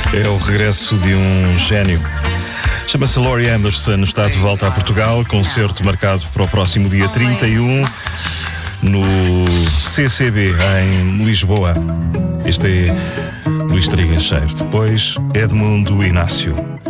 É o regresso de um gênio. Chama-se Laurie Anderson, está de volta a Portugal, concerto marcado para o próximo dia 31 no CCB em Lisboa. Este é Luís Trigancheiro, depois Edmundo Inácio.